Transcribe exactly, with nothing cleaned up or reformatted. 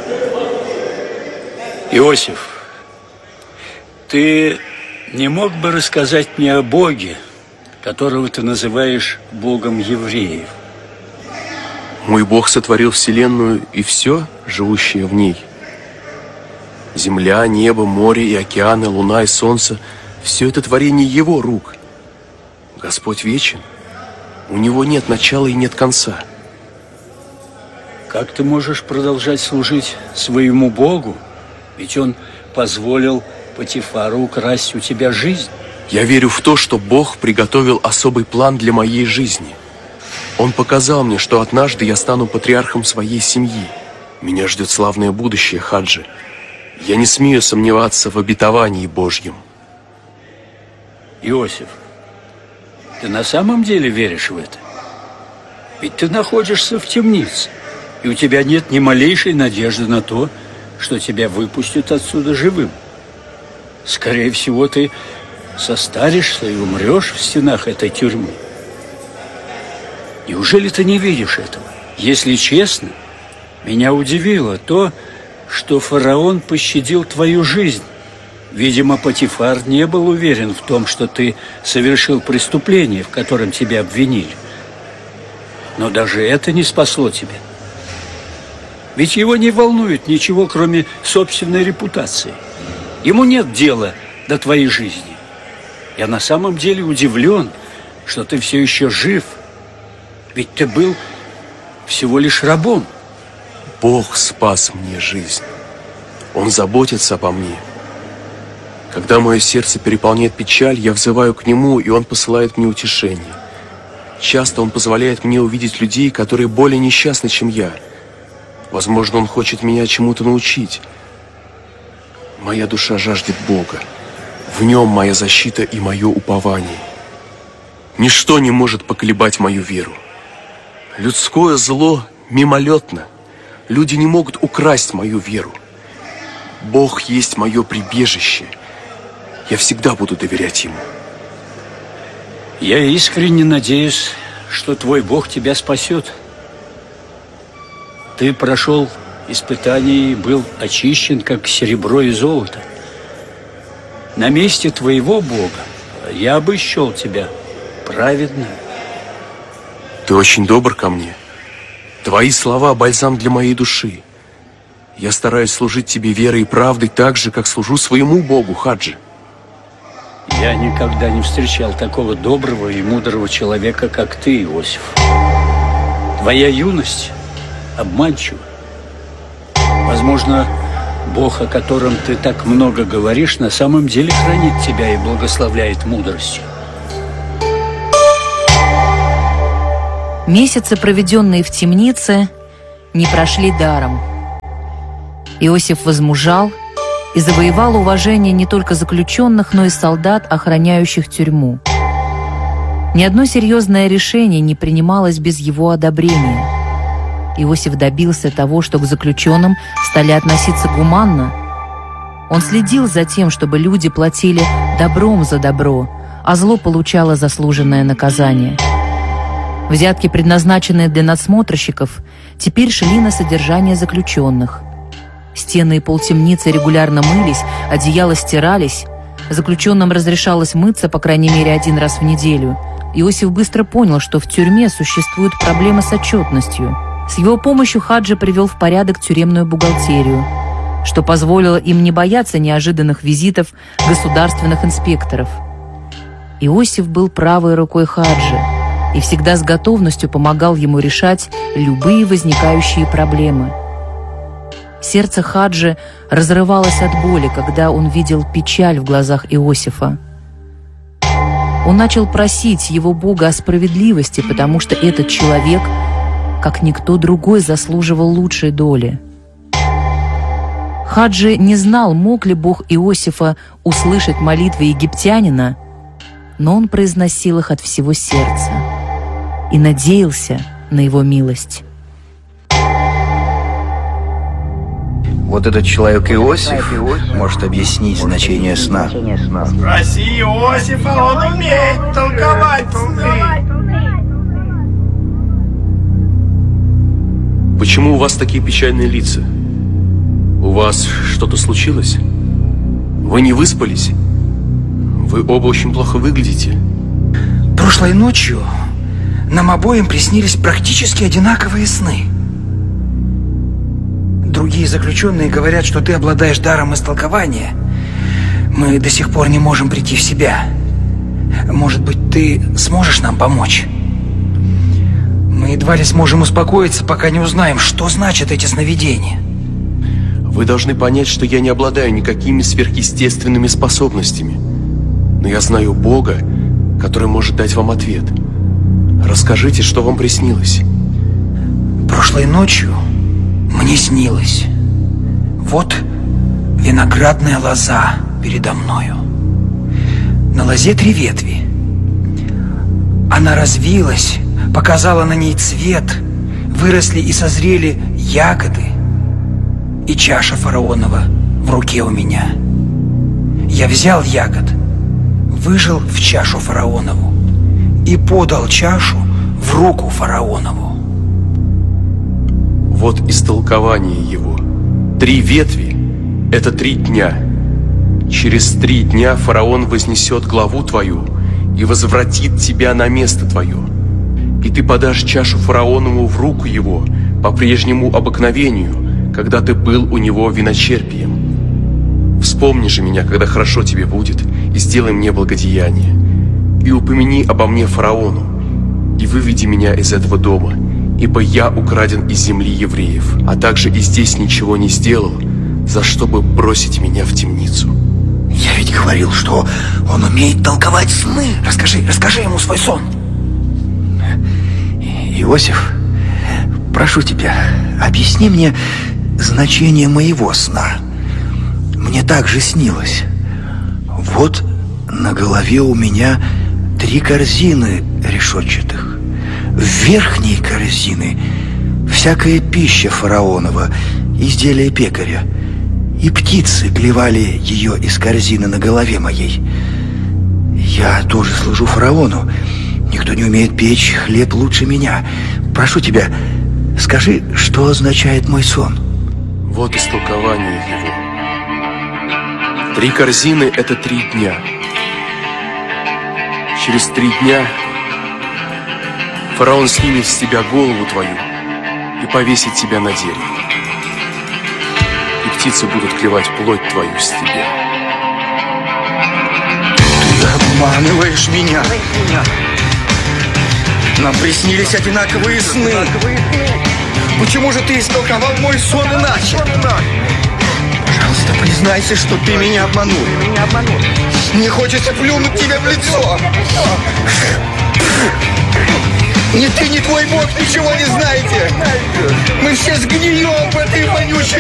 Иосиф, ты не мог бы рассказать мне о Боге, которого ты называешь Богом евреев? Мой Бог сотворил вселенную и все, живущее в ней. Земля, небо, море и океаны, луна и солнце – все это творение Его рук. Господь вечен. У Него нет начала и нет конца. Как ты можешь продолжать служить своему Богу? Ведь Он позволил Потифару украсть у тебя жизнь. Я верю в то, что Бог приготовил особый план для моей жизни. Он показал мне, что однажды я стану патриархом своей семьи. Меня ждет славное будущее, Хаджи. Я не смею сомневаться в обетовании Божьем. Иосиф, ты на самом деле веришь в это? Ведь ты находишься в темнице, и у тебя нет ни малейшей надежды на то, что тебя выпустят отсюда живым. Скорее всего, ты состаришься и умрешь в стенах этой тюрьмы. Неужели ты не видишь этого? Если честно, меня удивило то, что фараон пощадил твою жизнь. Видимо, Потифар не был уверен в том, что ты совершил преступление, в котором тебя обвинили. Но даже это не спасло тебя. Ведь его не волнует ничего, кроме собственной репутации. Ему нет дела до твоей жизни. Я на самом деле удивлен, что ты все еще жив. Ведь ты был всего лишь рабом. Бог спас мне жизнь. Он заботится обо мне. Когда мое сердце переполняет печаль, я взываю к Нему, и Он посылает мне утешение. Часто Он позволяет мне увидеть людей, которые более несчастны, чем я. Возможно, Он хочет меня чему-то научить. Моя душа жаждет Бога. В Нем моя защита и мое упование. Ничто не может поколебать мою веру. Людское зло мимолетно. Люди не могут украсть мою веру. Бог есть мое прибежище. Я всегда буду доверять Ему. Я искренне надеюсь, что твой Бог тебя спасет. Ты прошел испытание и был очищен, как серебро и золото. На месте твоего Бога я бы счел тебя праведным. Ты очень добр ко мне. Твои слова – бальзам для моей души. Я стараюсь служить тебе верой и правдой так же, как служу своему Богу, Хаджи. Я никогда не встречал такого доброго и мудрого человека, как ты, Иосиф. Твоя юность обманчива. Возможно, Бог, о котором ты так много говоришь, на самом деле хранит тебя и благословляет мудростью. Месяцы, проведенные в темнице, не прошли даром. Иосиф возмужал и завоевал уважение не только заключенных, но и солдат, охраняющих тюрьму. Ни одно серьезное решение не принималось без его одобрения. Иосиф добился того, что к заключенным стали относиться гуманно. Он следил за тем, чтобы люди платили добром за добро, а зло получало заслуженное наказание. Взятки, предназначенные для надсмотрщиков, теперь шли на содержание заключенных. Стены и пол темницы регулярно мылись, одеяла стирались. Заключенным разрешалось мыться, по крайней мере, один раз в неделю. Иосиф быстро понял, что в тюрьме существуют проблемы с отчетностью. С его помощью Хаджи привел в порядок тюремную бухгалтерию, что позволило им не бояться неожиданных визитов государственных инспекторов. Иосиф был правой рукой Хаджи и всегда с готовностью помогал ему решать любые возникающие проблемы. Сердце Хаджи разрывалось от боли, когда он видел печаль в глазах Иосифа. Он начал просить его Бога о справедливости, потому что этот человек, как никто другой, заслуживал лучшей доли. Хаджи не знал, мог ли Бог Иосифа услышать молитвы египтянина, но он произносил их от всего сердца и надеялся на его милость. Вот этот человек Иосиф может объяснить значение сна. Спроси Иосифа, он умеет толковать сны. Почему у вас такие печальные лица? У вас что-то случилось? Вы не выспались? Вы оба очень плохо выглядите. Прошлой ночью нам обоим приснились практически одинаковые сны. Другие заключенные говорят, что ты обладаешь даром истолкования. Мы до сих пор не можем прийти в себя. Может быть, ты сможешь нам помочь? Мы едва ли сможем успокоиться, пока не узнаем, что значат эти сновидения. Вы должны понять, что я не обладаю никакими сверхъестественными способностями. Но я знаю Бога, который может дать вам ответ. Расскажите, что вам приснилось. Прошлой ночью мне снилось. Вот виноградная лоза передо мною. На лозе три ветви. Она развилась, показала на ней цвет, выросли и созрели ягоды. И чаша фараонова в руке у меня. Я взял ягод, выжал в чашу фараонову и подал чашу в руку фараонову. Вот истолкование его. Три ветви – это три дня. Через три дня фараон вознесет главу твою и возвратит тебя на место твое. И ты подашь чашу фараонову в руку его по прежнему обыкновению, когда ты был у него виночерпием. Вспомни же меня, когда хорошо тебе будет, и сделай мне благодеяние. И упомяни обо мне фараону, и выведи меня из этого дома, ибо я украден из земли евреев, а также и здесь ничего не сделал, за что бы бросить меня в темницу. Я ведь говорил, что он умеет толковать сны. Расскажи, расскажи ему свой сон. Иосиф, прошу тебя, объясни мне значение моего сна. Мне также снилось. Вот на голове у меня три корзины решетчатых. В верхней корзины всякая пища фараонова, изделия пекаря. И птицы клевали ее из корзины на голове моей. Я тоже служу фараону. Никто не умеет печь хлеб лучше меня. Прошу тебя, скажи, что означает мой сон. Вот истолкование его. Три корзины – это три дня. Через три дня фараон снимет с тебя голову твою и повесит тебя на дерево. И птицы будут клевать плоть твою с тебя. Ты обманываешь меня. Нам приснились одинаковые сны. Почему же ты истолковал мой сон иначе? Пожалуйста, признайся, что ты меня обманул. Мне хочется плюнуть тебе в лицо. Ни ты, ни твой Бог ничего не знаете. Мы все сгнием в этой вонючей